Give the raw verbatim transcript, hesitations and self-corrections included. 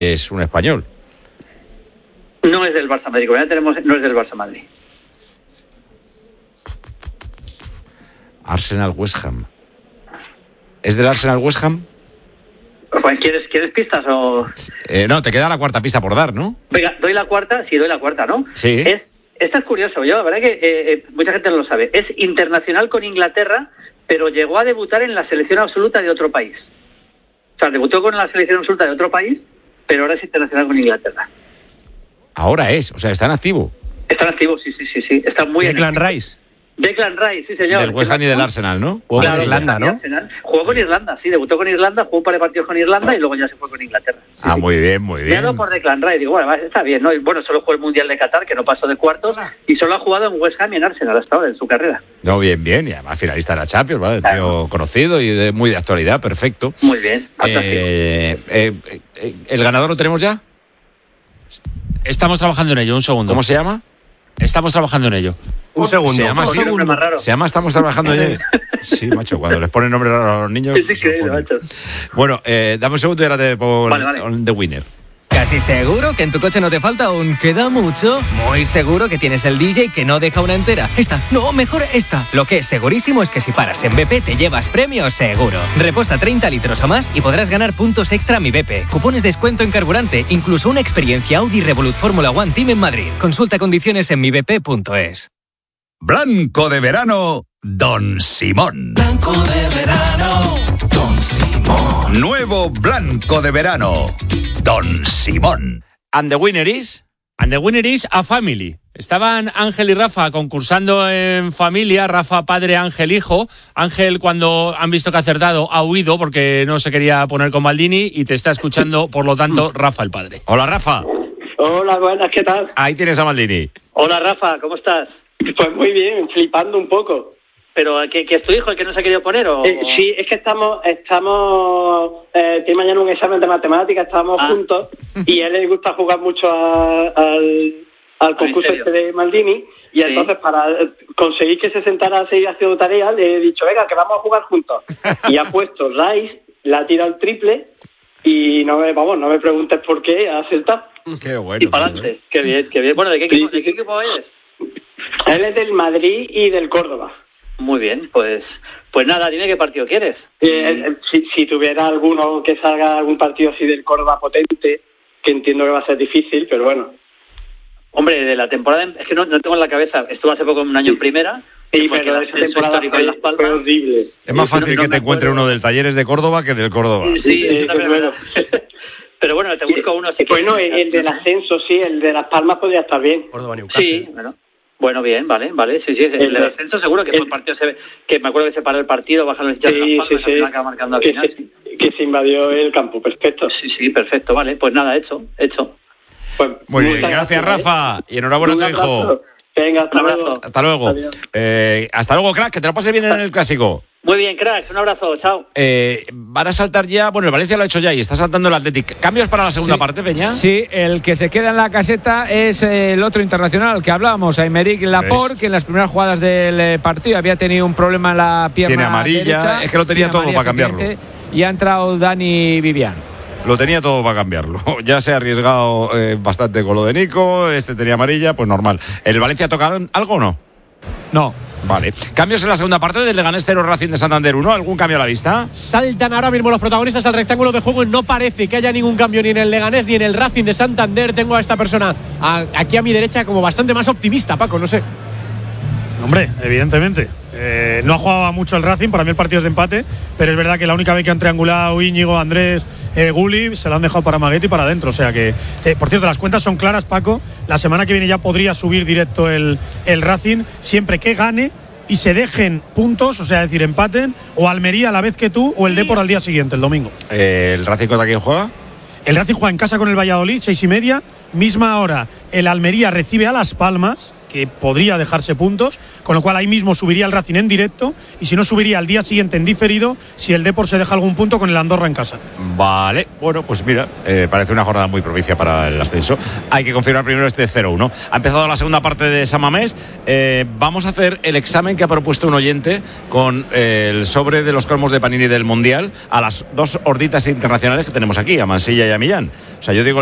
es un español. No es del Barça Madrid, como ya tenemos, no es del Barça Madrid. Arsenal West Ham. ¿Es del Arsenal West Ham? ¿Quieres, ¿Quieres pistas o...? Eh, no, te queda la cuarta pista por dar, ¿no? Venga, doy la cuarta, sí, doy la cuarta, ¿no? Sí. Es, esta es curioso, yo la verdad que eh, eh, mucha gente no lo sabe. Es internacional con Inglaterra, pero llegó a debutar en la selección absoluta de otro país. O sea, debutó con la selección absoluta de otro país, pero ahora es internacional con Inglaterra. Ahora es, o sea, está en activo. Está en activo, sí, sí, sí, sí. Está muy en Declan Rice. Declan Rice, sí señor. Del West Ham y del Arsenal, ¿no? Jugó Claro, con Irlanda, ¿no? Jugó con Irlanda, sí, debutó con Irlanda, jugó un par de partidos con Irlanda y luego ya se fue con Inglaterra. Sí, ah, sí. muy bien, muy bien. Mirado por Declan Rice, digo, bueno, está bien, ¿no? Y bueno, solo jugó el Mundial de Qatar, que no pasó de cuartos, y solo ha jugado en West Ham y en Arsenal hasta ahora, en su carrera. No, bien, bien, y además finalista de la Champions, ¿vale? Claro. Tío conocido y de, muy de actualidad, perfecto. Muy bien, fantástico. Eh, eh, eh, ¿El ganador lo tenemos ya? Estamos trabajando en ello, un segundo. ¿Cómo se llama? Estamos trabajando en ello. Un segundo. Se llama Un así. nombre más raro. Se llama Estamos trabajando ya. Sí, macho, cuando les ponen nombre raro a los niños. Es increíble, macho. Bueno, eh, dame un segundo y ahora te pongo Vale, vale. on the winner. ¿Casi seguro que en tu coche no te falta un queda mucho? Muy seguro que tienes el D J que no deja una entera. Esta, no, mejor esta. Lo que es segurísimo es que si paras en B P te llevas premio seguro. Reposta treinta litros o más y podrás ganar puntos extra a Mi B P, cupones de descuento en carburante, incluso una experiencia Audi Revolut Fórmula One Team en Madrid. Consulta condiciones en mi b p punto es. Blanco de verano, Don Simón. Blanco de verano, Don Simón. Nuevo Blanco de verano, Don Simón. And the winner is... And the winner is a family. Estaban Ángel y Rafa concursando en familia, Rafa padre, Ángel hijo. Ángel, cuando han visto que ha acertado, ha huido porque no se quería poner con Maldini y te está escuchando, por lo tanto, Rafa el padre. Hola, Rafa. Hola, buenas, ¿qué tal? Ahí tienes a Maldini. Hola, Rafa, ¿cómo estás? Pues muy bien, flipando un poco. ¿Pero que, que es tu hijo el que no se ha querido poner o...? Eh, sí, es que estamos, estamos, eh, tiene mañana un examen de matemáticas, estamos Ah. juntos y a él le gusta jugar mucho a, al, al concurso este de Maldini y Sí. entonces para conseguir que se sentara a seguir haciendo tareas le he dicho, venga, que vamos a jugar juntos. Y ha puesto Rice, la ha tirado el triple y no me, vamos, no me preguntes por qué, ha acertado. Qué bueno. Y para adelante. Qué bien, qué bien. Bueno, ¿de qué equipo, de qué equipo eres? Él es del Madrid y del Córdoba. Muy bien, pues pues nada, dime qué partido quieres. Eh, eh, si, si tuviera alguno que salga algún partido así del Córdoba potente, que entiendo que va a ser difícil, pero bueno. Hombre, de la temporada, es que no, no tengo en la cabeza, estuve hace poco un año en primera. Sí, porque pero el esa ascenso temporada histórico en Las fue, Palmas. fue horrible. Es más Sí, fácil no que me te encuentre acuerdo. uno del Talleres de Córdoba que del Córdoba. Sí, sí, Eh, eso es verdad. Pero bueno, te busco uno. Si Bueno, quieres. el del ascenso, sí, el de Las Palmas podría estar bien. Córdoba, Newcastle. Sí, bueno. Bueno, bien, vale, vale. Sí, sí, el, el del ascenso seguro que fue el- un partido, se ve- que me acuerdo que se paró el partido, bajaron los hinchas de Sí, Las sí, Palmas, sí. al final acaba marcando al Que final, se, sí. que se invadió el campo, perfecto. Sí, sí, perfecto, vale. Pues nada, hecho, hecho. Pues, Muy bien, muchas gracias, ¿eh? Rafa. Y enhorabuena a tu Un hijo. abrazo. Venga, hasta Un abrazo. luego. Hasta luego. Adiós. Eh, hasta luego, crack, que te lo pases bien en el clásico. Muy bien, crack, un abrazo, chao. Eh, van a saltar ya, bueno, el Valencia lo ha hecho ya y está saltando el Athletic. ¿Cambios para la segunda Sí. parte, Peña? Sí, el que se queda en la caseta es eh, el otro internacional que hablábamos, Aymeric Laporte, que en las primeras jugadas del eh, partido había tenido un problema en la pierna Tiene amarilla, derecha. es que lo tenía Tiene todo amarilla, para cambiarlo. efectivamente, Y ha entrado Dani Vivian. Lo tenía todo para cambiarlo. Ya se ha arriesgado eh, bastante con lo de Nico. Este tenía amarilla, pues normal. ¿El Valencia toca algo o no? No. Vale. ¿Cambios en la segunda parte del Leganés cero Racing de Santander uno? ¿Algún cambio a la vista? Saltan ahora mismo los protagonistas al rectángulo de juego y no parece que haya ningún cambio ni en el Leganés ni en el Racing de Santander. Tengo a esta persona a, aquí a mi derecha como bastante más optimista, Paco, no sé. Hombre, evidentemente. Eh, no ha jugado mucho el Racing, para mí el partido es de empate, pero es verdad que la única vez que han triangulado Íñigo, Andrés, eh, Guli, se la han dejado para Maguete y para adentro. O sea que, eh, por cierto, las cuentas son claras, Paco. La semana que viene ya podría subir directo el, el Racing, siempre que gane y se dejen puntos, o sea, es decir, empaten, o Almería a la vez que tú, o el Depor al día siguiente, el domingo. Eh, ¿El Racing contra quién juega? El Racing juega en casa con el Valladolid, seis y media. Misma hora, el Almería recibe a Las Palmas, que podría dejarse puntos, con lo cual ahí mismo subiría el Racing en directo y si no subiría al día siguiente en diferido si el Depor se deja algún punto con el Andorra en casa. Vale, bueno, pues mira, eh, parece una jornada muy propicia para el ascenso. Hay que confirmar primero este cero uno. Ha empezado la segunda parte de San Mamés. Eh, vamos a hacer el examen que ha propuesto un oyente con eh, el sobre de los cromos de Panini del Mundial a las dos horditas internacionales que tenemos aquí, a Mansilla y a Millán. O sea, yo digo